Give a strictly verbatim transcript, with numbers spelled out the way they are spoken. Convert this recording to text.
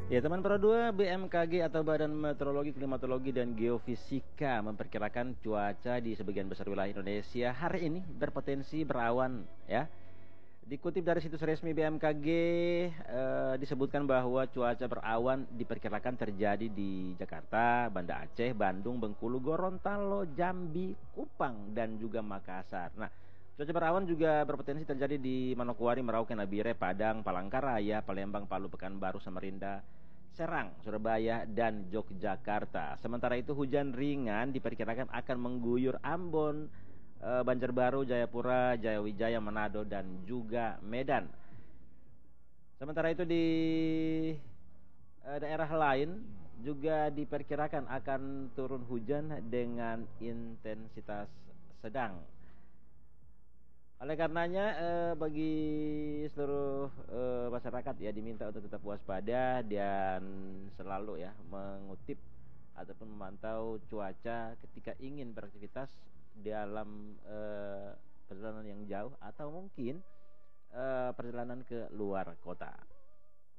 Ya, teman Pro dua, B M K G atau Badan Meteorologi, Klimatologi, dan Geofisika memperkirakan cuaca di sebagian besar wilayah Indonesia hari ini berpotensi berawan ya. Dikutip dari situs resmi B M K G, eh, disebutkan bahwa cuaca berawan diperkirakan terjadi di Jakarta, Banda Aceh, Bandung, Bengkulu, Gorontalo, Jambi, Kupang, dan juga Makassar. Nah, cuaca berawan juga berpotensi terjadi di Manokwari, Merauke, Nabire, Padang, Palangkaraya, Palembang, Palu, Pekanbaru, Samarinda, Serang, Surabaya, dan Yogyakarta. Sementara itu hujan ringan diperkirakan akan mengguyur Ambon, eh, Banjarbaru, Jayapura, Jayawijaya, Manado, dan juga Medan. Sementara itu di eh, daerah lain juga diperkirakan akan turun hujan dengan intensitas sedang. Oleh karenanya eh, bagi seluruh eh, masyarakat ya diminta untuk tetap waspada dan selalu ya mengutip ataupun memantau cuaca ketika ingin beraktivitas dalam eh, perjalanan yang jauh atau mungkin eh, perjalanan ke luar kota.